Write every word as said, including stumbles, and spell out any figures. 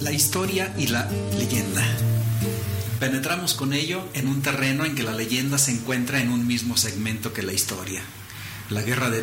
la historia y la leyenda. Penetramos con ello en un terreno en que la leyenda se encuentra en un mismo segmento que la historia. La guerra de